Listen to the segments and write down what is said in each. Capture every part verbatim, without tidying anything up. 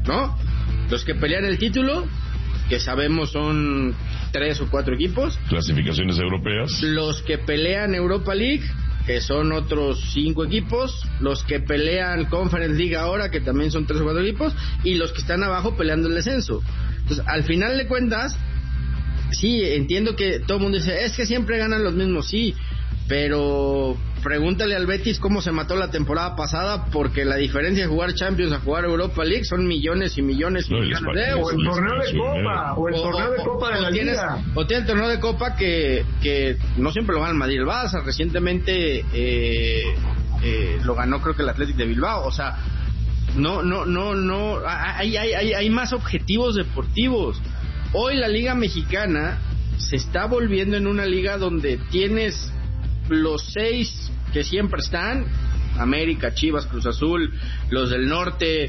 ¿no? Los que pelean el título, que sabemos son tres o cuatro equipos. Clasificaciones europeas. Los que pelean Europa League, que son otros cinco equipos. Los que pelean Conference League ahora, que también son tres o cuatro equipos. Y los que están abajo peleando el descenso. Entonces, al final de cuentas, sí, entiendo que todo el mundo dice, es que siempre ganan los mismos, sí, pero pregúntale al Betis cómo se mató la temporada pasada, porque la diferencia de jugar Champions a jugar Europa League son millones y millones y no, millones de euros. O el torneo de Copa, o el o, torneo de Copa de o la tienes, Liga. O tiene el torneo de Copa que, que no siempre lo gana el Madrid, el Barça, recientemente eh, eh, lo ganó creo que el Athletic de Bilbao, o sea, no, no, no, no, hay, hay, hay, hay más objetivos deportivos. Hoy la Liga Mexicana se está volviendo en una liga donde tienes los seis que siempre están, América, Chivas, Cruz Azul, los del norte,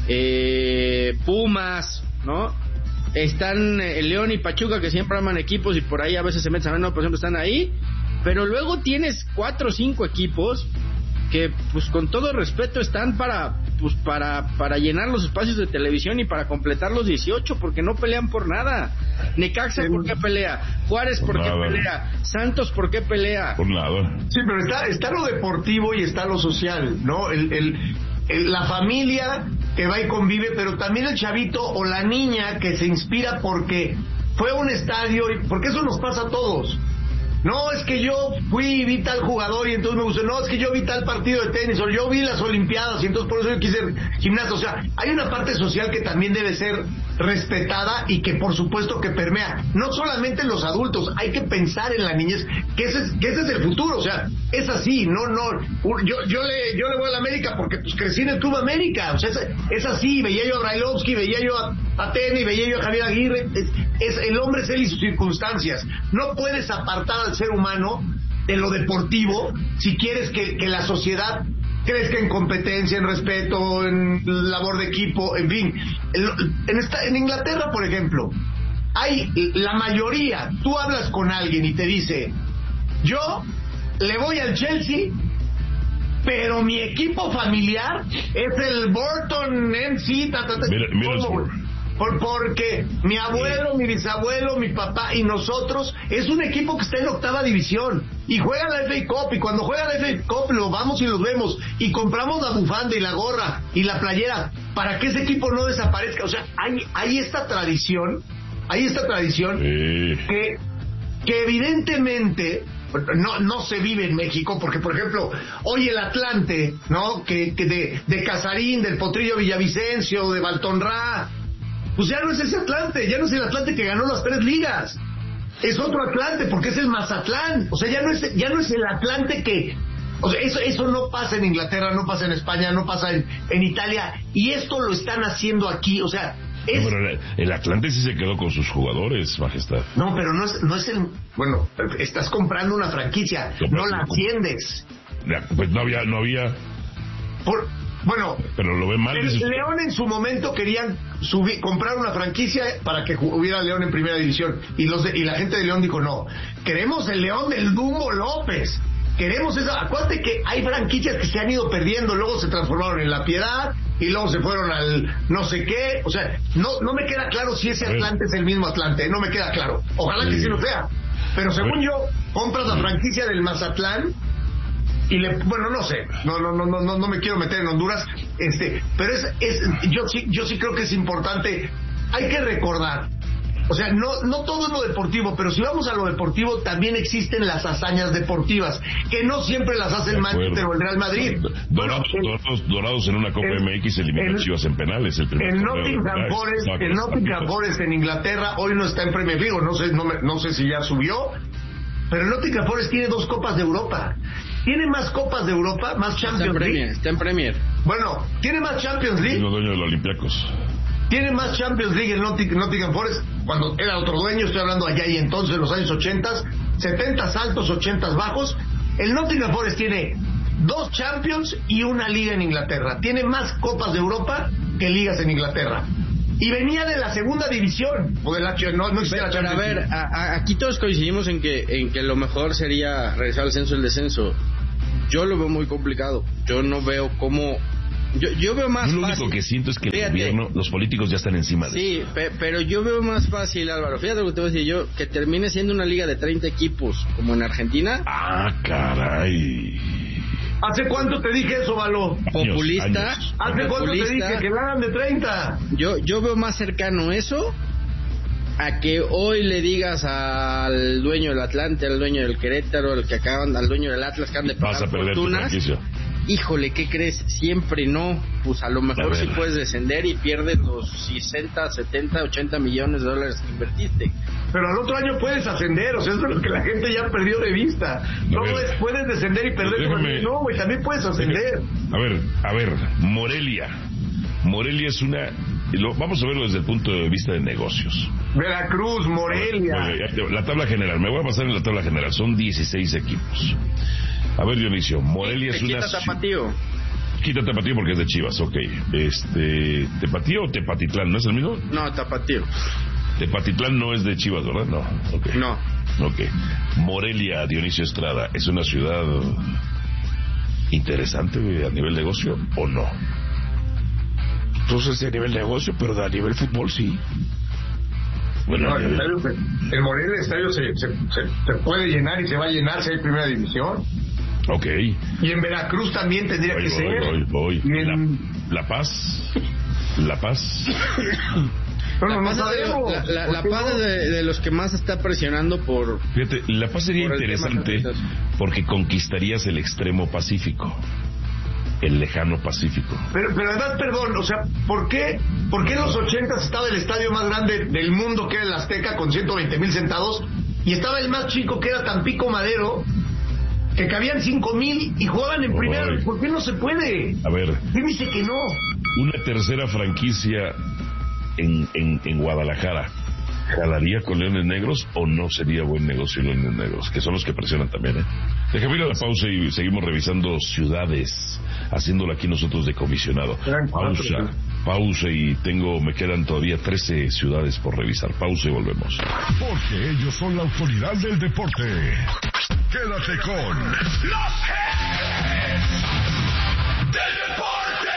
eh, Pumas, ¿no? Están eh, León y Pachuca, que siempre arman equipos y por ahí a veces se meten a ver, no, por ejemplo, están ahí, pero luego tienes cuatro o cinco equipos que, pues con todo respeto, están para pues para para llenar los espacios de televisión y para completar los dieciocho, porque no pelean por nada. Necaxa, ¿por qué pelea? Juárez, ¿por, ¿por qué pelea? Santos, ¿por qué pelea? Por nada. Sí, pero está está lo deportivo y está lo social, ¿no? El, el, el la familia que va y convive, pero también el chavito o la niña que se inspira porque fue a un estadio, y porque eso nos pasa a todos. No, es que yo fui y vi tal jugador y entonces me gustó. No, es que yo vi tal partido de tenis, o yo vi las olimpiadas y entonces por eso yo quise gimnasio. O sea, hay una parte social que también debe ser respetada y que por supuesto que permea, no solamente en los adultos, hay que pensar en la niñez, que ese es, que ese es el futuro. O sea, es así, no, no, yo, yo le, yo le voy a la América porque pues crecí en el Club América. O sea, es, es así, veía yo a Brailovsky, veía yo a, a Teni, veía yo a Javier Aguirre. Es, es, el hombre es él y sus circunstancias. No puedes apartar al ser humano de lo deportivo si quieres que, que la sociedad crezca en competencia, en respeto, en labor de equipo, en fin. En, esta, en Inglaterra, por ejemplo, hay la mayoría, tú hablas con alguien y te dice, yo le voy al Chelsea, pero mi equipo familiar es el Burton M C, ta, ta, ta, Por, porque mi abuelo, mi bisabuelo, mi papá y nosotros es un equipo que está en octava división y juega la F A Cup, y cuando juega la F A Cup lo vamos y los vemos y compramos la bufanda y la gorra y la playera para que ese equipo no desaparezca. O sea, hay, hay esta tradición, hay esta tradición sí. que, que evidentemente no no se vive en México, porque por ejemplo hoy el Atlante, ¿no? que, que de, de Casarín, del Potrillo Villavicencio, de Baltonrá, pues ya no es ese Atlante, ya no es el Atlante que ganó las tres ligas, es otro Atlante, porque es el Mazatlán. O sea, ya no es ya no es el Atlante que, o sea, eso eso no pasa en Inglaterra, no pasa en España, no pasa en, en Italia, y esto lo están haciendo aquí. O sea, es... No, pero el Atlante sí se quedó con sus jugadores, majestad. No, pero no es no es el, bueno, estás comprando una franquicia, no, no la asciendes. Pues no había no había por Bueno, pero lo ven mal. El León en su momento querían subir, comprar una franquicia para que hubiera León en primera división, y los de, y la gente de León dijo no, queremos el León del Dumbo López, queremos esa. Acuérdate que hay franquicias que se han ido perdiendo, luego se transformaron en La Piedad y luego se fueron al no sé qué. O sea, no no me queda claro si ese Atlante es el mismo Atlante, no me queda claro. Ojalá sí. que sí lo sea, pero según yo compras la franquicia del Mazatlán y le, bueno, no sé, no no no no no me quiero meter en Honduras, este, pero es es yo sí yo sí creo que es importante. Hay que recordar, o sea, no no todo es lo deportivo, pero si vamos a lo deportivo también existen las hazañas deportivas que no siempre las hace el Manchester o el Real Madrid. Dorados, bueno, dorados, dorados en una Copa el, M X eliminó Chivas en penales el primer el Nottingham Forest, el Nottingham Forest en Inglaterra hoy no está en Premier League, no sé no me, no sé si ya subió, pero el Nottingham Forest tiene dos Copas de Europa. ¿Tiene más Copas de Europa? ¿Más Champions League? Está en Premier. Bueno, ¿tiene más Champions League? Es el dueño de los Olympiacos. ¿Tiene más Champions League el Nottingham Forest? Cuando era otro dueño, estoy hablando allá y entonces, en los años ochenta, setenta altos, ochenta bajos. El Nottingham Forest tiene dos Champions y una liga en Inglaterra. Tiene más Copas de Europa que ligas en Inglaterra. Y venía de la segunda división o de la no no pero, pero a ver, a, a, aquí todos coincidimos en que en que lo mejor sería regresar al ascenso y el descenso. Yo lo veo muy complicado. Yo no veo cómo Yo, yo veo más yo lo fácil. único que siento es que Fíjate. el gobierno, los políticos ya están encima de Sí, eso. pe- pero yo veo más fácil, Álvaro. Fíjate lo que te voy a decir yo, que termine siendo una liga de treinta equipos, como en Argentina. Ah, caray. ¿Hace cuánto te dije eso, Valo? Populista. años. ¿Hace cuánto te populista. dije que la hagan de treinta? Yo, yo veo más cercano eso a que hoy le digas al dueño del Atlante, al dueño del Querétaro, al que acaban, al dueño del Atlas que han de Vas pagar a perder tu fortunas. franquicia. Híjole, ¿qué crees? Siempre no. Pues a lo A mejor ver. sí puedes descender y pierdes los sesenta, setenta, ochenta millones de dólares que invertiste. Pero al otro año puedes ascender, o sea, eso es lo que la gente ya perdió de vista. No ver. puedes, puedes descender y perder. Déjame- No, güey, también puedes ascender. A ver, a ver, Morelia. Morelia es una... lo- vamos a verlo desde el punto de vista de negocios. Veracruz, Morelia. Oye, la tabla general, me voy a pasar en la tabla general, son dieciséis equipos. A ver, Dionisio, Morelia Te es una... quita Tapatío. Quita Tapatío porque es de Chivas, ok. Este, ¿Tepatío o Tepatitlán? ¿No es el mismo? No, Tapatío. Tepatitlán no es de Chivas, ¿verdad? No, ok. No. Ok. Morelia, Dionisio Estrada, ¿es una ciudad interesante a nivel negocio o no? Entonces, a nivel negocio, pero a nivel fútbol sí. Bueno, No, a el, nivel- estadio se- el Morelia, el estadio se, se, se, se puede llenar y se va a llenar si hay primera división. ok. Y en Veracruz también tendría Voy, que voy, ser. voy, voy. Y en- La, La Paz. La Paz. Bueno, no La Paz, es de, sabemos. la, la- ¿Por La qué Paz no? es de, de los que más está presionando por... Fíjate, La Paz sería Por el tema interesante que dices. porque conquistarías el extremo Pacífico. El lejano Pacífico. Pero, pero además, perdón, o sea, ¿por qué, ¿por qué en los ochentas estaba el estadio más grande del mundo, que era el Azteca, con ciento veinte mil sentados, y estaba el más chico, que era Tampico Madero, que cabían cinco mil y jugaban en primera? Ay. ¿Por qué no se puede? A ver, ¿Quién dice que no? una tercera franquicia en, en, en Guadalajara, ¿jalaría con Leones Negros o no sería buen negocio Leones Negros? Que son los que presionan también, ¿eh? Déjame ir a la pausa y seguimos revisando ciudades, haciéndolo aquí nosotros de comisionado. Eran cuatro, Pausa, sí. pausa y tengo, me quedan todavía trece ciudades por revisar. Pausa y volvemos. Porque ellos son la autoridad del deporte. Quédate con los jefes del deporte.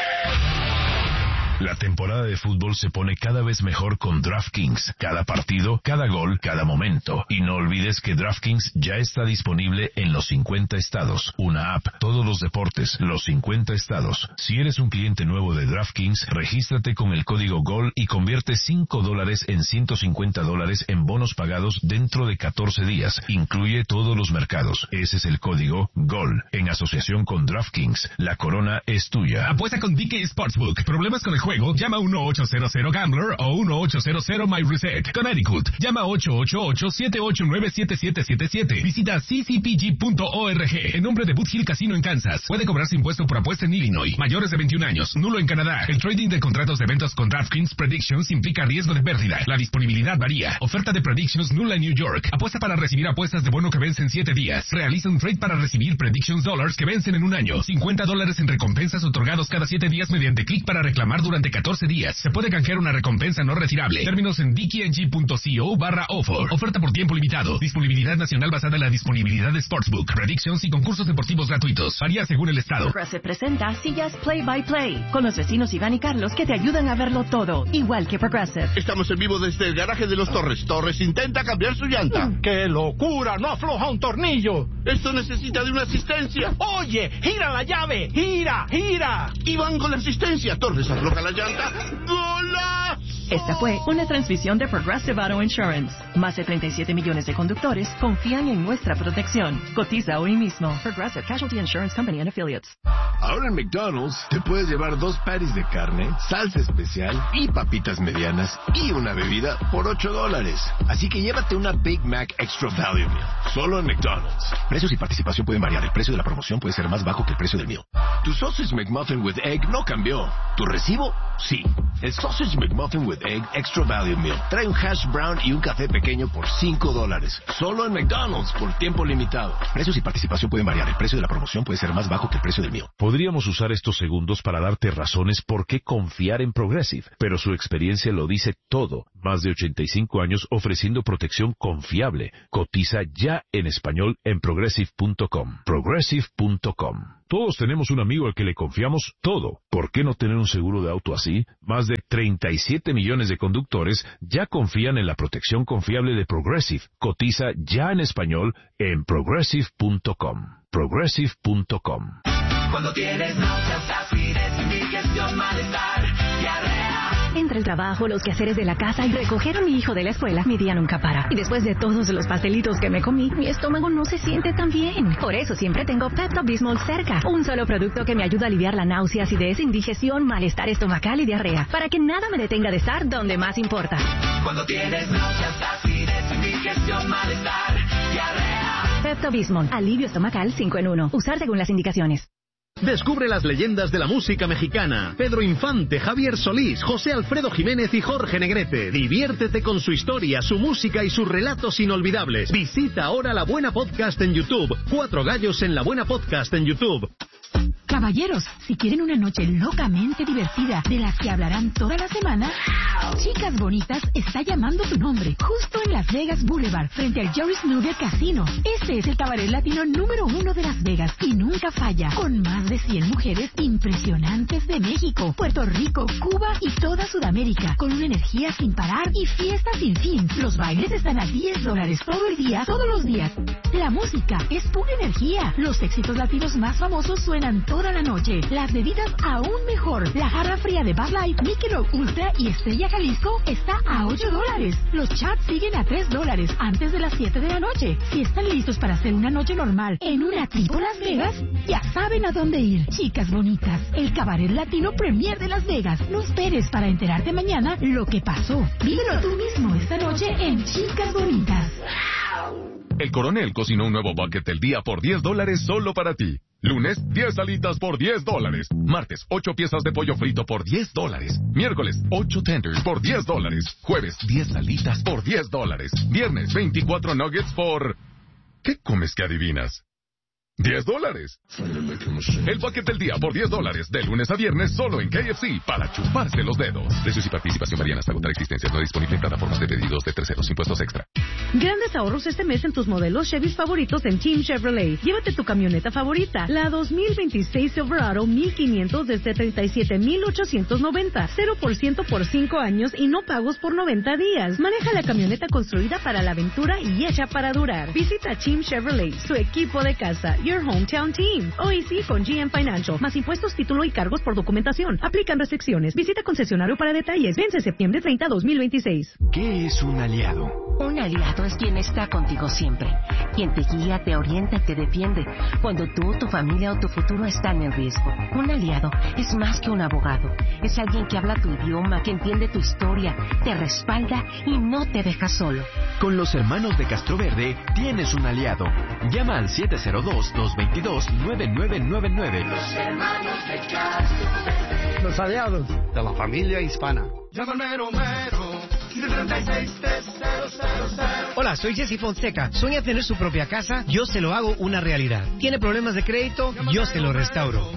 La temporada de fútbol se pone cada vez mejor con DraftKings. Cada partido, cada gol, cada momento. Y no olvides que DraftKings ya está disponible en los cincuenta estados. Una app, todos los deportes, los cincuenta estados. Si eres un cliente nuevo de DraftKings, regístrate con el código GOL y convierte cinco dólares en ciento cincuenta dólares en bonos pagados dentro de catorce días. Incluye todos los mercados. Ese es el código GOL. En asociación con DraftKings, la corona es tuya. Apuesta con D K Sportsbook. ¿Problemas con el juego? Llama uno ocho cero cero Gambler o uno ocho cero cero My Reset. Connecticut. Llama ocho ocho ocho, siete ocho nueve, siete siete siete siete. Visita c c p g punto org. En nombre de Boot Hill Casino en Kansas. Puede cobrarse impuesto por apuesta en Illinois. Mayores de veintiún años. Nulo en Canadá. El trading de contratos de eventos con DraftKings Predictions implica riesgo de pérdida. La disponibilidad varía. Oferta de Predictions nula en New York. Apuesta para recibir apuestas de bono que vencen siete días. Realiza un trade para recibir Predictions Dollars que vencen en un año. cincuenta dólares en recompensas otorgados cada siete días mediante clic para reclamar durante catorce días. Se puede canjear una recompensa no retirable. Términos en d k n g punto co barra offer. Oferta por tiempo limitado. Disponibilidad nacional basada en la disponibilidad de Sportsbook, Predictions y concursos deportivos gratuitos. Varía según el estado. Progressive presenta Sillas Play by Play, con los vecinos Iván y Carlos que te ayudan a verlo todo, igual que Progressive. Estamos en vivo desde el garaje de los Torres. Torres intenta cambiar su llanta. ¡Qué locura! ¡No afloja un tornillo! Esto necesita de una asistencia. ¡Oye! ¡Gira la llave! ¡Gira! ¡Gira! Y van con la asistencia. Torres afloja la llanta. ¡Golazo! Esta fue una transmisión de Progressive Auto Insurance. Más de treinta y siete millones de conductores confían en nuestra protección. Cotiza hoy mismo. Progressive Casualty Insurance Company and Affiliates. Ahora en McDonald's te puedes llevar dos patties de carne, salsa especial y papitas medianas y una bebida por ocho dólares. Así que llévate una Big Mac Extra Value Meal, solo en McDonald's. Precios y participación pueden variar. El precio de la promoción puede ser más bajo que el precio del meal. Tu Sausage McMuffin with Egg no cambió. ¿Tu recibo? Sí. El Sausage McMuffin with Egg Extra Value Meal trae un hash brown y un café pequeño por cinco dólares. Solo en McDonald's por tiempo limitado. Precios y participación pueden variar. El precio de la promoción puede ser más bajo que el precio del meal. Podríamos usar estos segundos para darte razones por qué confiar en Progressive, pero su experiencia lo dice todo. Más de ochenta y cinco años ofreciendo protección confiable. Cotiza ya en español en progressive punto com. progressive punto com. Todos tenemos un amigo al que le confiamos todo. ¿Por qué no tener un seguro de auto así? Más de treinta y siete millones de conductores ya confían en la protección confiable de Progressive. Cotiza ya en español en progressive punto com. progressive punto com. Cuando tienes náuseas, acidez, indigestión, malestar, diarrea. Entre el trabajo, los quehaceres de la casa y recoger a mi hijo de la escuela, mi día nunca para. Y después de todos los pastelitos que me comí, mi estómago no se siente tan bien. Por eso siempre tengo Pepto-Bismol cerca. Un solo producto que me ayuda a aliviar la náusea, acidez, indigestión, malestar estomacal y diarrea. Para que nada me detenga de estar donde más importa. Cuando tienes náuseas, acidez, indigestión, malestar, diarrea. Pepto-Bismol, alivio estomacal cinco en uno. Usar según las indicaciones. Descubre las leyendas de la música mexicana. Pedro Infante, Javier Solís, José Alfredo Jiménez y Jorge Negrete. Diviértete con su historia, su música y sus relatos inolvidables. Visita ahora La Buena Podcast en YouTube. Cuatro gallos en La Buena Podcast en YouTube. Caballeros, si quieren una noche locamente divertida de las que hablarán toda la semana, Chicas Bonitas está llamando tu nombre, justo en Las Vegas Boulevard, frente al Jerry's Nugget Casino. Este es el cabaret latino número uno de Las Vegas y nunca falla, con más de cien mujeres impresionantes de México, Puerto Rico, Cuba y toda Sudamérica, con una energía sin parar y fiestas sin fin. Los bailes están a diez dólares todo el día, todos los días. La música es pura energía. Los éxitos latinos más famosos suenan toda la noche. Las bebidas aún mejor. La jarra fría de Bud Light, Michelob Ultra y Estrella Jalisco está a ocho dólares. Los chats siguen a tres dólares antes de las siete de la noche. Si están listos para hacer una noche normal en una tipo Las Vegas, ya saben a dónde ir. Chicas Bonitas, el cabaret latino premier de Las Vegas. No esperes para enterarte mañana lo que pasó. Vívelo tú mismo esta noche en Chicas Bonitas. El Coronel cocinó un nuevo bucket del día por diez dólares solo para ti. Lunes, diez alitas por diez dólares. Martes, ocho piezas de pollo frito por diez dólares. Miércoles, ocho tenders por diez dólares. Jueves, diez alitas por diez dólares. Viernes, veinticuatro nuggets por... ¿Qué comes que adivinas? diez dólares. El bucket del día por diez dólares. De lunes a viernes solo en K F C para chuparse los dedos. Precios y participación varían hasta agotar existencias. No disponible en plataformas de pedidos de terceros. Impuestos extra. Grandes ahorros este mes en tus modelos Chevys favoritos en Team Chevrolet. Llévate tu camioneta favorita, la dos mil veintiséis Silverado mil quinientos desde treinta y siete mil ochocientos noventa. cero por ciento por cinco años y no pagos por noventa días. Maneja la camioneta construida para la aventura y hecha para durar. Visita Team Chevrolet, su equipo de casa. Your Hometown Team. Hoy sí con G M Financial. Más impuestos, título y cargos por documentación. Aplican restricciones. Visita concesionario para detalles. Vence septiembre treinta, dos mil veintiséis. ¿Qué es un aliado? Un aliado es quien está contigo siempre. Quien te guía, te orienta y te defiende. Cuando tú, tu familia o tu futuro están en riesgo. Un aliado es más que un abogado. Es alguien que habla tu idioma, que entiende tu historia, te respalda y no te deja solo. Con los hermanos de Castroverde tienes un aliado. Llama al siete cero dos, dos dos dos, nueve nueve nueve nueve. Los hermanos de Castroverde. Los aliados de la familia hispana. Llámame Romero. Hola, soy Jesse Fonseca. ¿Sueña tener su propia casa? Yo se lo hago una realidad. ¿Tiene problemas de crédito? Yo se lo restauro.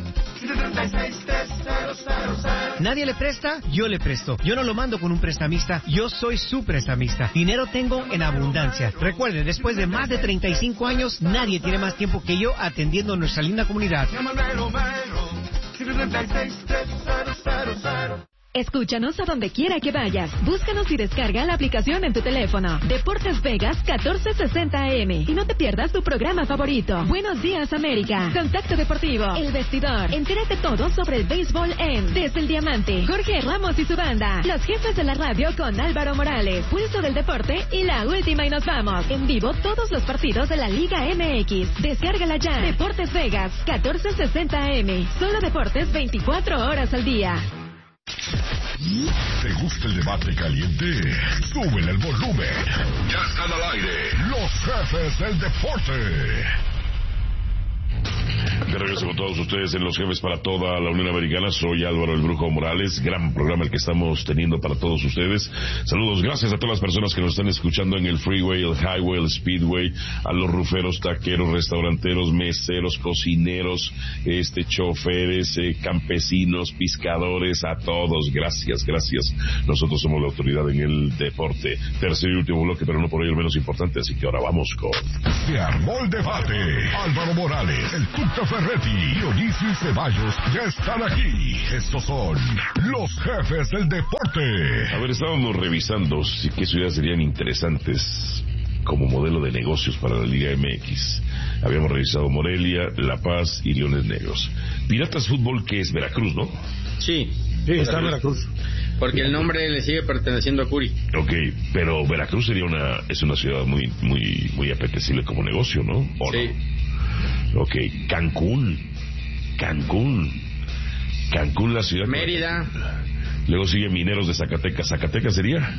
¿Nadie le presta? Yo le presto. Yo no lo mando con un prestamista, yo soy su prestamista. Dinero tengo en abundancia. Recuerde, después de más de treinta y cinco años, nadie tiene más tiempo que yo atendiendo a nuestra linda comunidad. Escúchanos a donde quiera que vayas. Búscanos y descarga la aplicación en tu teléfono. Deportes Vegas catorce sesenta A M. Y no te pierdas tu programa favorito. Buenos Días América. Contacto Deportivo. El Vestidor. Entérate todo sobre el béisbol en Desde el Diamante. Jorge Ramos y su banda. Los jefes de la radio con Álvaro Morales. Pulso del Deporte y la última y nos vamos. En vivo todos los partidos de la Liga M X. Descárgala ya. Deportes Vegas catorce sesenta A M. Solo deportes veinticuatro horas al día. ¿Te gusta el debate caliente? Súbele el volumen. Ya están al aire los jefes del deporte. De regreso con todos ustedes en Los Jefes para toda la Unión Americana. Soy Álvaro el Brujo Morales. Gran programa el que estamos teniendo para todos ustedes. Saludos, gracias a todas las personas que nos están escuchando en el freeway, el highway, el speedway, a los ruferos, taqueros, restauranteros, meseros, cocineros, este, choferes, eh, campesinos, pescadores, a todos. Gracias, gracias. Nosotros somos la autoridad en el deporte. Tercer y último bloque, pero no por ello el menos importante. Así que ahora vamos con... Se armó el debate. Álvaro Morales, el Tuca Ferretti y Dionisio Ceballos ya están aquí. Estos son los jefes del deporte. A ver, estábamos revisando si qué ciudades serían interesantes como modelo de negocios para la Liga M X. Habíamos revisado Morelia, La Paz y Leones Negros. Piratas Fútbol, que es Veracruz, ¿no? Sí. Sí, está en Veracruz. Porque el nombre le sigue perteneciendo a Curi. Ok, pero Veracruz sería una es una ciudad muy muy muy apetecible como negocio, ¿no? ¿O sí. No? Ok, Cancún. Cancún. Cancún, la ciudad. Mérida. Luego sigue Mineros de Zacatecas. ¿Zacatecas sería?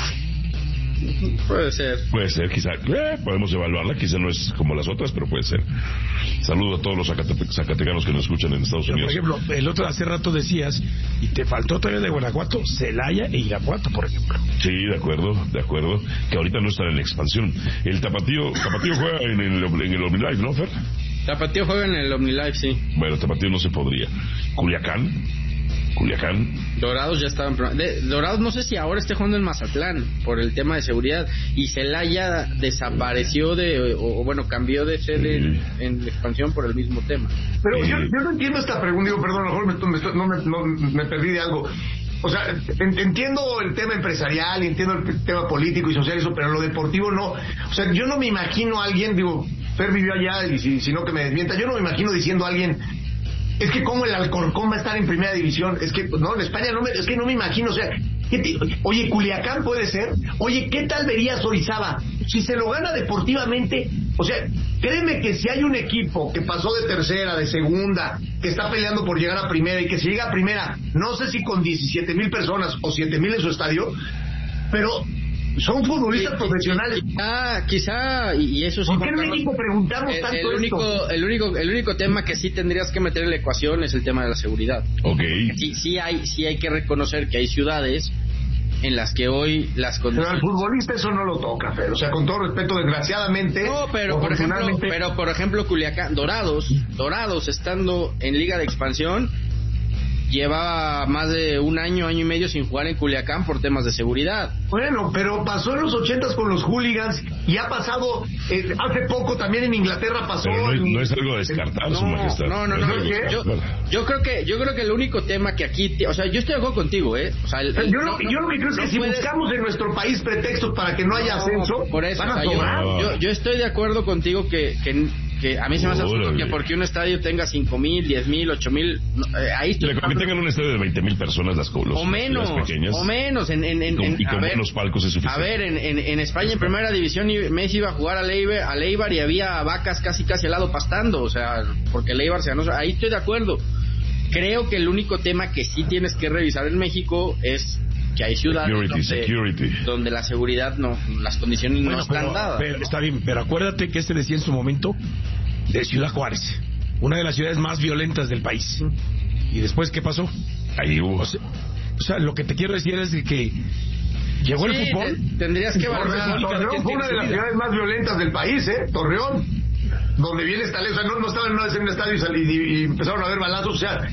Puede ser. Puede ser, quizá. Eh, podemos evaluarla, quizá no es como las otras, pero puede ser. Saludo a todos los zacate- zacatecanos que nos escuchan en Estados Pero, Unidos. por ejemplo, el otro hace rato decías, y te faltó todavía de Guanajuato, Celaya e Irapuato, por ejemplo. Sí, de acuerdo, de acuerdo. Que ahorita no están en expansión. El Tapatío, Tapatío juega en el, en el OmniLife, ¿no, Fer? Tapatío juega en el OmniLife, sí. Bueno, Tapatío no se podría. Culiacán. Culiacán. Dorados ya estaban... De, Dorados no sé si ahora esté jugando en Mazatlán por el tema de seguridad. Y Celaya desapareció de... O, o bueno, cambió de sede en, en la expansión por el mismo tema. Pero yo, yo no entiendo esta pregunta. Digo, perdón, a lo mejor me, me, no, me, no, me perdí de algo. O sea, en, entiendo el tema empresarial, entiendo el tema político y social, eso, pero lo deportivo no. O sea, yo no me imagino a alguien, digo, Fer vivió allá y si, si no que me desmienta, yo no me imagino diciendo a alguien... Es que como el Alcorcón va a estar en primera división, es que no, en España no me, es que no me imagino, o sea, ¿qué te, oye, Culiacán puede ser, oye, ¿qué tal verías Orizaba? Si se lo gana deportivamente, o sea, créeme que si hay un equipo que pasó de tercera, de segunda, que está peleando por llegar a primera y que si llega a primera, no sé si con diecisiete mil personas o siete mil en su estadio, pero... son futbolistas sí, profesionales. Ah, quizá, y, y eso sí. ¿Por qué en México preguntamos el, tanto el único, esto? El único, el único tema que sí tendrías que meter en la ecuación es el tema de la seguridad. Okay. Sí, sí hay, sí hay que reconocer que hay ciudades en las que hoy las condiciones... Pero al futbolista eso no lo toca, pero, o sea, con todo respeto, desgraciadamente... No, pero por ejemplo, pero por ejemplo Culiacán, Dorados, Dorados estando en Liga de Expansión, llevaba más de un año, año y medio sin jugar en Culiacán por temas de seguridad. Bueno, pero pasó en los ochentas con los hooligans y ha pasado, eh, hace poco también en Inglaterra pasó. Pero no, es, en... no es algo a descartar, no, su majestad. No, no, no. no yo, yo creo que yo creo que el único tema que aquí, o sea, yo estoy de acuerdo contigo, ¿eh? O sea, el, el, yo, lo, no, yo lo que creo es que no si puedes... buscamos en nuestro país pretextos para que no haya ascenso, por eso, van a o sea, sobrar. Yo, yo, yo estoy de acuerdo contigo que... que que a mí se me hace absurdo que porque un estadio tenga cinco mil, diez mil, ocho mil, eh, ahí estoy. Que tengan un estadio de veinte mil personas las los, o menos, las pequeñas. O menos, en, en, en, y con, en, y con ver, buenos palcos es suficiente. A ver, en, en, en España en primera división Messi iba a jugar a Leibar, a Leibar y había vacas casi casi al lado pastando, o sea, porque Leibar se ganó, ahí estoy de acuerdo. Creo que el único tema que sí tienes que revisar en México es que hay ciudades security, donde, security. donde la seguridad no, las condiciones bueno, no están pero, dadas. Pero, está bien, pero acuérdate que este decía en su momento de Ciudad Juárez, una de las ciudades más violentas del país. ¿Y después qué pasó? Ahí hubo. O sea, o sea lo que te quiero decir es de que llegó sí, el fútbol. Te, tendrías que valorar. Torreón fue una de las ciudades más violentas del país, ¿eh? Torreón, donde viene esta ley, o sea, no, no estaban en un estadio y, salí, y, y empezaron a haber balazos, o sea.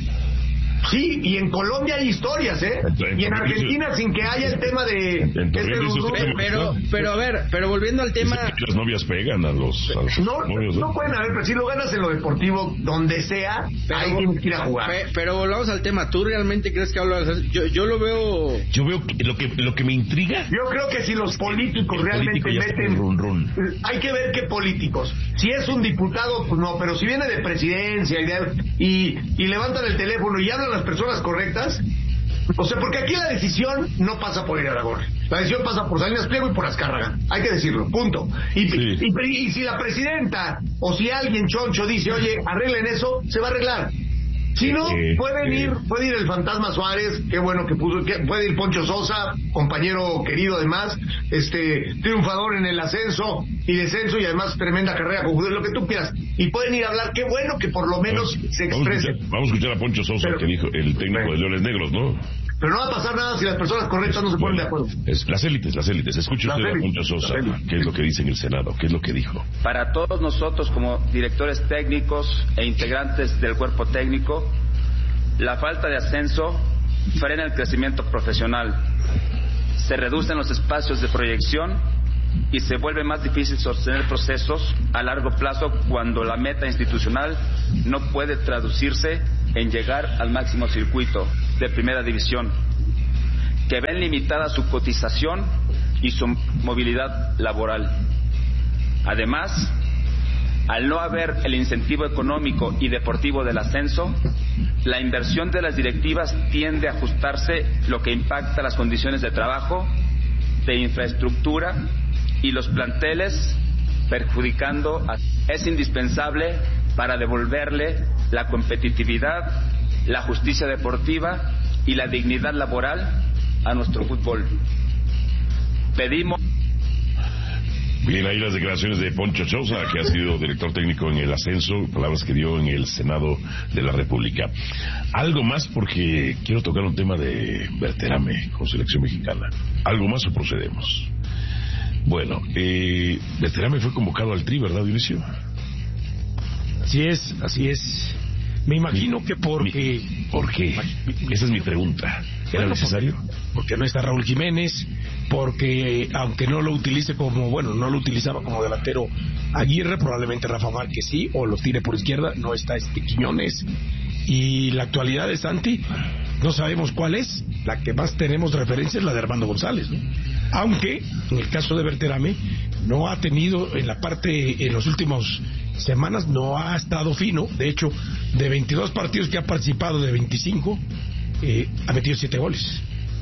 Sí, y en Colombia hay historias, ¿eh? Y en Argentina sin que haya el tema de... En este pero, pero, pero a ver, pero volviendo al tema... Que las novias pegan a los, a los no, novios, ¿no? No pueden haber, pero si lo ganas en lo deportivo, donde sea, pero, hay que ir a jugar. Pero, pero volvamos al tema, ¿tú realmente crees que hablo de... Yo, yo lo veo... Yo veo que lo que lo que me intriga... Yo creo que si los políticos realmente político meten... Run, run. Hay que ver qué políticos. Si es un diputado, pues no, pero si viene de presidencia y, y, y levantan el teléfono y hablan las personas correctas, o sea, porque aquí la decisión no pasa por ir a la gorra. La decisión pasa por Salinas Pliego y por Azcárraga. Hay que decirlo, punto. Y, sí. y, y, y si la presidenta o si alguien choncho dice, oye, arreglen eso, se va a arreglar. Si no, eh, pueden eh. ir, puede ir el Fantasma Suárez, qué bueno que puso, que puede ir Poncho Sosa, compañero querido además, este, triunfador en el ascenso y descenso y además tremenda carrera con Juventus, lo que tú quieras. Y pueden ir a hablar, qué bueno que por lo menos vamos, se expresen. Vamos, vamos a escuchar a Poncho Sosa, pero, que dijo, el técnico bueno. de Leones Negros, ¿no? Pero no va a pasar nada si las personas correctas no se ponen bueno, de acuerdo. Es, las élites, las élites. Escuche usted a Poncho Sosa, qué es lo que dice en el Senado, qué es lo que dijo. Para todos nosotros como directores técnicos e integrantes del cuerpo técnico, la falta de ascenso frena el crecimiento profesional, se reducen los espacios de proyección y se vuelve más difícil sostener procesos a largo plazo cuando la meta institucional no puede traducirse en llegar al máximo circuito de primera división, que ven limitada su cotización y su movilidad laboral. Además, al no haber el incentivo económico y deportivo del ascenso, la inversión de las directivas tiende a ajustarse, lo que impacta las condiciones de trabajo, de infraestructura y los planteles, perjudicando a... Es indispensable para devolverle la competitividad, la justicia deportiva y la dignidad laboral a nuestro fútbol. Pedimos... Bien, ahí las declaraciones de Poncho Sousa, que ha sido director técnico en el ascenso, palabras que dio en el Senado de la República. Algo más, porque quiero tocar un tema de Berterame con selección mexicana. ¿Algo más o procedemos? Bueno, eh, Berterame fue convocado al Tri, ¿verdad, Dionisio? Así es, así es. Me imagino que porque... ¿Por qué? Esa es mi pregunta. ¿Era bueno, necesario? Porque, porque no está Raúl Jiménez, porque aunque no lo utilice como, bueno, no lo utilizaba como delantero Aguirre, probablemente Rafa Márquez sí, o lo tire por izquierda, no está este Quiñones. Y la actualidad de Santi, no sabemos cuál es. La que más tenemos referencia es la de Armando González, ¿no? Aunque, en el caso de Berterame, no ha tenido en la parte, en los últimos semanas, no ha estado fino. De hecho, de veintidós partidos que ha participado, de veinticinco, eh, ha metido siete goles.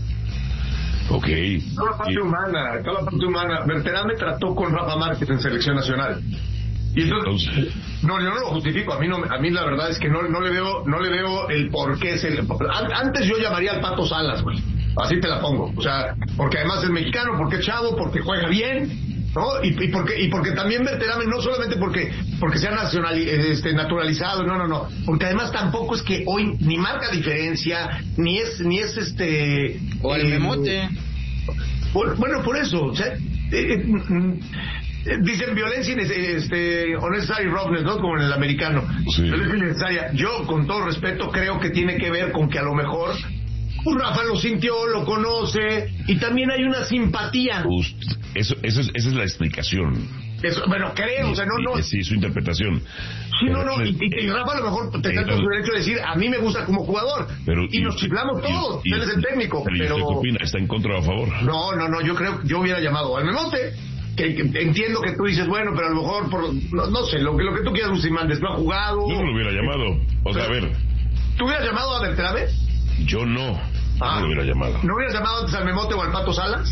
Ok. Toda la parte humana, toda la parte humana. Berterame trató con Rafa Márquez en selección nacional. Y entonces, no, yo no lo justifico. A mí no, a mí la verdad es que no, no le veo, no le veo el por qué. Se le, antes yo llamaría al Pato Salas, güey. Así te la pongo. O sea, porque además es mexicano, porque es chavo, porque juega bien, ¿no? Y, y porque y porque también Berterame, no solamente porque porque sea nacional, este, naturalizado, no, no, no. Porque además tampoco es que hoy ni marca diferencia, ni es ni es este o el eh, memote. Por, bueno, por eso, o sea, eh, eh, dicen violencia este, unnecessary roughness, ¿no? Como en el americano. Sí. Violencia innecesaria. Yo, con todo respeto, creo que tiene que ver con que a lo mejor pues, Rafa lo sintió, lo conoce, y también hay una simpatía. Ust, eso, eso es, esa es la explicación. Eso, bueno, creo, o sea, no, no. Sí, su interpretación. Sí, no, no, y, y, y Rafa a lo mejor tendrá todo su derecho de decir, a mí me gusta como jugador, pero, y, y nos chiflamos todos, él es el técnico. Pero, pero... ¿qué opina? ¿Está en contra o a favor? No, no, no, yo creo, yo hubiera llamado al Memote, que, que entiendo que tú dices, bueno, pero a lo mejor, por, no, no sé, lo que, lo que tú quieras, Busimandes, no ha jugado. Yo no lo hubiera llamado, o sea, a ver. ¿Tú hubieras llamado a Berterame? Yo no, ah, no lo hubiera llamado. ¿No hubieras llamado antes al Memote o al Pato Salas?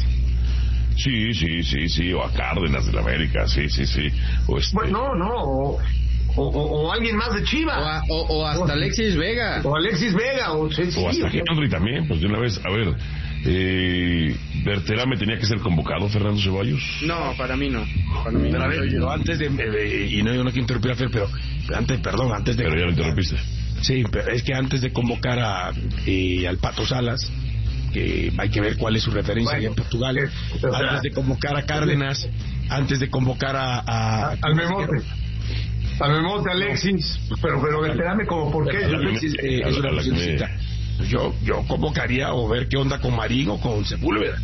Sí, sí, sí, sí, o a Cárdenas de la América, sí, sí, sí. O este... Bueno, no, no, o, o, o alguien más de Chivas. O, a, o, o hasta o, Alexis Vega. O Alexis Vega, o, sí, o hasta sí, Henry también, pues de una vez, a ver, eh, ¿Berterame tenía que ser convocado, Fernando Ceballos? No, para mí no. Para mí pero no. a ver, yo antes de, de, y no, yo no quiero interrumpir a Fer, pero antes, perdón, antes de... Pero ya lo interrumpiste. Sí, pero es que antes de convocar a, eh, al Pato Salas, que hay que ver cuál es su referencia bueno, allá en Portugal, eh, o sea, antes de convocar a Cárdenas, antes de convocar a... a al Memote. Al Memote, Alexis, pero pero Berterame como por qué. Pero, Alexis, eh, es una cuestioncita. Yo, yo convocaría o ver qué onda con Marín o con Sepúlveda.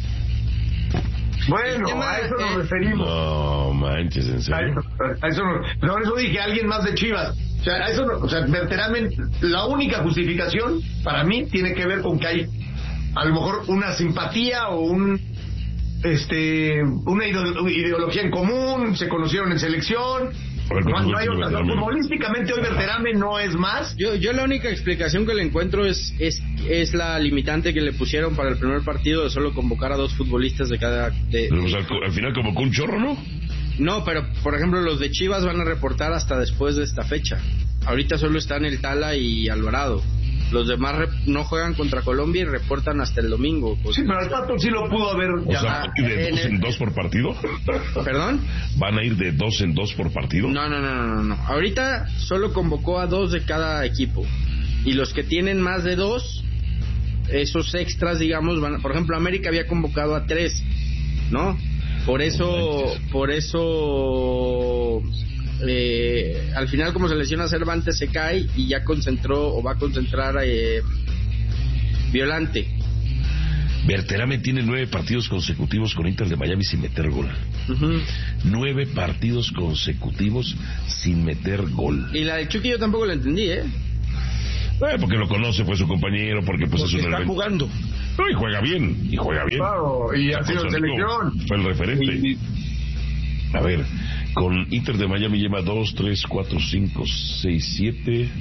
Bueno, tema, a eso nos eh, referimos. No manches, en serio. A eso, a eso no, no, eso dije, alguien más de Chivas. O sea, a eso no, o sea, Berterame, la única justificación para mí tiene que ver con que hay a lo mejor una simpatía o un este una ideología en común, se conocieron en selección. Ver, no, no hay otra, no, futbolísticamente hoy Berterame no es más. Yo yo la única explicación que le encuentro es es es la limitante que le pusieron para el primer partido de solo convocar a dos futbolistas de cada de, pero, pues, al, al final convocó un chorro, ¿no? No, pero por ejemplo los de Chivas van a reportar hasta después de esta fecha. Ahorita solo están el Tala y Alvarado. Los demás rep- no juegan contra Colombia y reportan hasta el domingo. Pues. Sí, pero el Pato sí lo pudo haber. O sea, ¿de en dos el... en dos por partido? ¿Perdón? ¿Van a ir de dos en dos por partido? No, no, no, no, no. Ahorita solo convocó a dos de cada equipo. Y los que tienen más de dos, esos extras, digamos, van. Por ejemplo, América había convocado a tres, ¿no? Por eso, por eso... Eh, al final como se lesiona Cervantes se cae y ya concentró o va a concentrar eh, Violante. Berterame tiene nueve partidos consecutivos con Inter de Miami sin meter gol. Uh-huh. Nueve partidos consecutivos sin meter gol. Y la de Chucky yo tampoco la entendí, ¿eh? Eh, porque lo conoce, fue su compañero, porque pues porque es un está evento. jugando. No, y juega bien, y juega bien. Claro, y ha sido selección. Fue el referente. Y, y... A ver, con Inter de Miami lleva dos, tres, cuatro, cinco, seis, siete,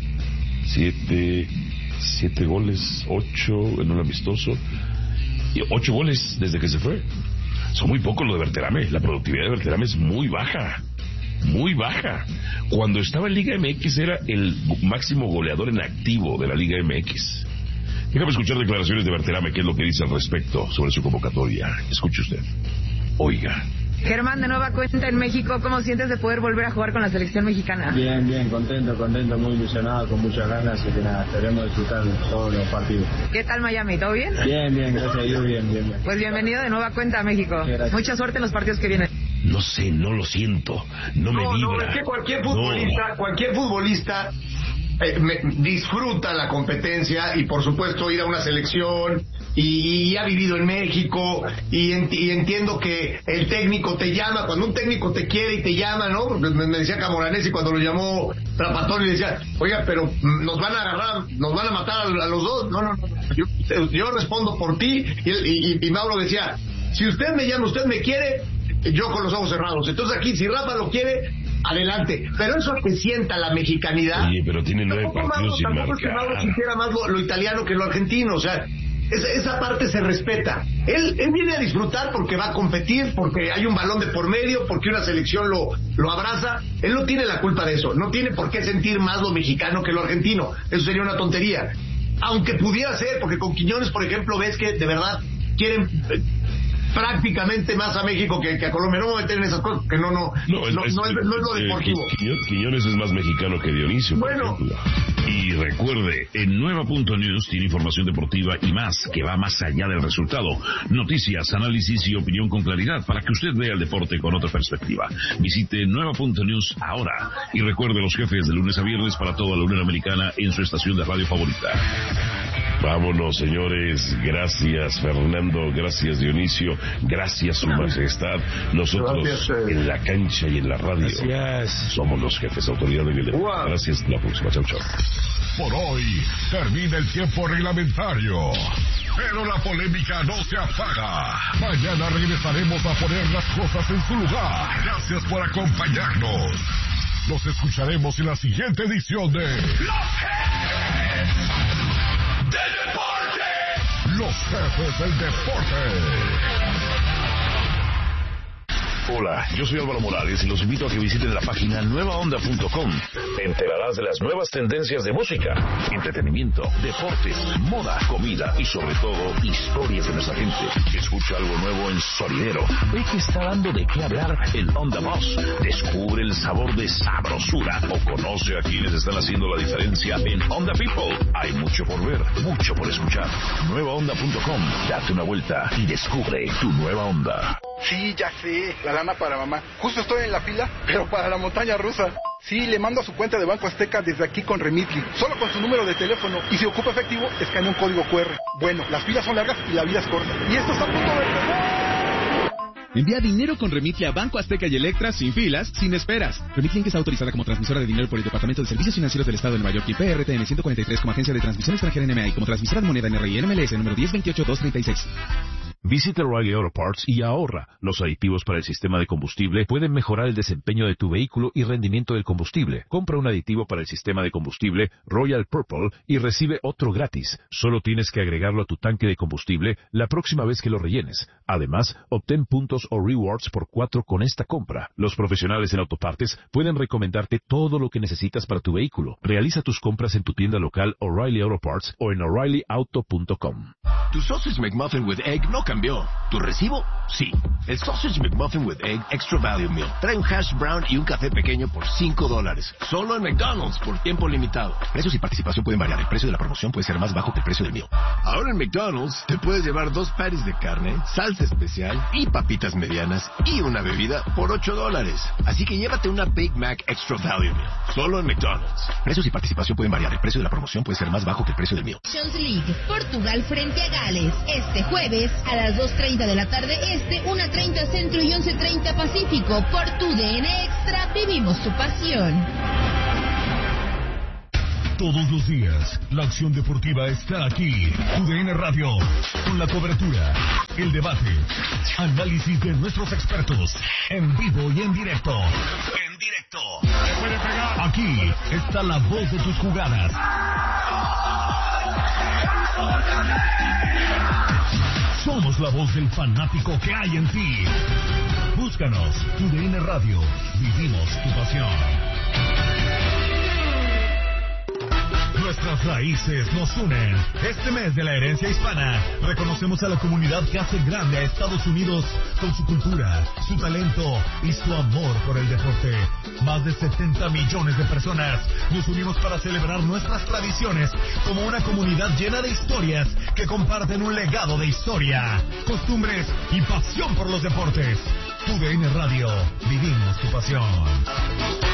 siete, siete goles, ocho en un amistoso, y ocho goles desde que se fue. Son muy pocos los de Berterame. La productividad de Berterame es muy baja. Muy baja. Cuando estaba en Liga M X era el máximo goleador en activo de la Liga M X. Déjame escuchar declaraciones de Berterame, qué es lo que dice al respecto sobre su convocatoria. Escuche usted. Oiga. Germán, de nueva cuenta en México, ¿cómo sientes de poder volver a jugar con la selección mexicana? Bien, bien, contento, contento, muy ilusionado, con muchas ganas, así que nada, esperemos disfrutar todos los partidos. ¿Qué tal Miami? ¿Todo bien? Bien, bien, gracias a Dios, bien, bien, bien. Pues bienvenido de nueva cuenta a México. Mucha suerte en los partidos que vienen. No sé, no lo siento, no, no me vibra. No, es que cualquier futbolista, no. cualquier futbolista eh, me, disfruta la competencia y por supuesto ir a una selección y, y ha vivido en México y, en, y entiendo que el técnico te llama, cuando un técnico te quiere y te llama, ¿no? Me, me decía Camoranesi cuando lo llamó Trapatón y le decía, oiga, pero nos van a agarrar, nos van a matar a, a los dos. No, no, no, yo, yo respondo por ti y, y, y Mauro decía, si usted me llama, usted me quiere, yo con los ojos cerrados. Entonces aquí, si Rafa lo quiere, adelante. Pero eso que sienta la mexicanidad. Oye, pero tiene nueve partidos Mauro, sin marcar. Tampoco es que Mauro sintiera más lo, lo italiano que lo argentino. O sea, esa, esa parte se respeta. Él, él viene a disfrutar porque va a competir, porque hay un balón de por medio, porque una selección lo, lo abraza. Él no tiene la culpa de eso. No tiene por qué sentir más lo mexicano que lo argentino. Eso sería una tontería. Aunque pudiera ser, porque con Quiñones, por ejemplo, ves que de verdad quieren... Eh, prácticamente más a México que, que a Colombia. No me voy a meter en esas cosas, que no, no, no, es, no, es, no, es, no es lo deportivo. Eh, Quiñones es más mexicano que Dionisio, bueno. por ejemplo. Y recuerde, en Nueva punto news tiene información deportiva y más, que va más allá del resultado. Noticias, análisis y opinión con claridad para que usted vea el deporte con otra perspectiva. Visite Nueva punto news ahora. Y recuerde los jefes de lunes a viernes para toda la Unión Americana en su estación de radio favorita. Vámonos, señores. Gracias, Fernando. Gracias, Dionisio. Gracias, Su Majestad. Nosotros gracias, eh. en la cancha y en la radio gracias. somos los jefes, autoridad de video. Wow. Gracias. La próxima. Chau, chau. Por hoy termina el tiempo reglamentario. Pero la polémica no se apaga. Mañana regresaremos a poner las cosas en su lugar. Gracias por acompañarnos. Nos escucharemos en la siguiente edición de Los Jefes del Deporte. Los Jefes del Deporte. Hola, yo soy Álvaro Morales y los invito a que visiten la página nueva onda punto com. Te enterarás de las nuevas tendencias de música, entretenimiento, deportes, moda, comida y sobre todo, historias de nuestra gente. Escucha algo nuevo en Sonidero. Ve que está dando de qué hablar el Onda Boss. Descubre el sabor de sabrosura o conoce a quienes están haciendo la diferencia en Onda People. Hay mucho por ver, mucho por escuchar. nueva onda punto com. Date una vuelta y descubre tu nueva onda. Sí, ya sé, la lana para mamá. Justo estoy en la fila, pero para la montaña rusa. Sí, le mando a su cuenta de Banco Azteca desde aquí con Remitly, solo con su número de teléfono. Y si ocupa efectivo, escanea un código cu erre. Bueno, las filas son largas y la vida es corta. Y esto está a punto de empezar. Envía dinero con Remitly a Banco Azteca y Electra sin filas, sin esperas. Remitly es autorizada como transmisora de dinero por el Departamento de Servicios Financieros del Estado de Nueva York y P R T N ciento cuarenta y tres como agencia de transmisión extranjera N M A y como transmisora de moneda N R I N M L S número diez veintiocho dos treinta y seis. Visita O'Reilly Auto Parts y ahorra. Los aditivos para el sistema de combustible pueden mejorar el desempeño de tu vehículo y rendimiento del combustible. Compra un aditivo para el sistema de combustible Royal Purple y recibe otro gratis. Solo tienes que agregarlo a tu tanque de combustible la próxima vez que lo rellenes. Además, obtén puntos o rewards por cuatro con esta compra. Los profesionales en autopartes pueden recomendarte todo lo que necesitas para tu vehículo. Realiza tus compras en tu tienda local O'Reilly Auto Parts o en O'Reilly Auto punto com. Tu Sausage McMuffin with Egg no cambia cambió. ¿Tu recibo? Sí. El Sausage McMuffin with Egg Extra Value Meal trae un hash brown y un café pequeño por cinco dólares. Solo en McDonald's por tiempo limitado. Precios y participación pueden variar. El precio de la promoción puede ser más bajo que el precio del meal. Ahora en McDonald's te puedes llevar dos patties de carne, salsa especial y papitas medianas y una bebida por ocho dólares. Así que llévate una Big Mac Extra Value Meal. Solo en McDonald's. Precios y participación pueden variar. El precio de la promoción puede ser más bajo que el precio del meal. Nations League, Portugal frente a Gales. Este jueves a las dos treinta de la tarde este, una treinta centro y once treinta pacífico. Por tu D N Extra vivimos tu pasión. Todos los días, la acción deportiva está aquí. U D N Radio, con la cobertura, el debate, análisis de nuestros expertos, en vivo y en directo. En directo. Aquí está la voz de tus jugadas. Somos la voz del fanático que hay en ti. Búscanos, U D N Radio, vivimos tu pasión. Nuestras raíces nos unen. Este mes de la herencia hispana, reconocemos a la comunidad que hace grande a Estados Unidos con su cultura, su talento y su amor por el deporte. Más de setenta millones de personas nos unimos para celebrar nuestras tradiciones como una comunidad llena de historias que comparten un legado de historia, costumbres y pasión por los deportes. U D N Radio, vivimos tu pasión.